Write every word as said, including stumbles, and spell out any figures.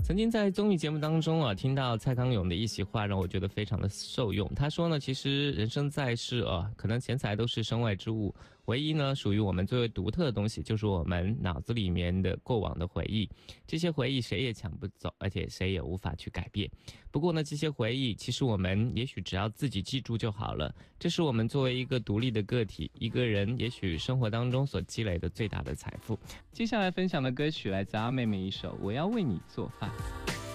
曾经在综艺节目当中啊，听到蔡康永的一席话，让我觉得非常的受用。他说呢，其实人生在世啊，可能钱财都是身外之物，唯一呢属于我们最为独特的东西，就是我们脑子里面的过往的回忆。这些回忆谁也抢不走，而且谁也无法去改变。不过呢，这些回忆其实我们也许只要自己记住就好了。这是我们作为一个独立的个体，一个人也许生活当中所积累的最大的财富。 接下来分享的歌曲来自阿妹妹一首《我要为你做饭》。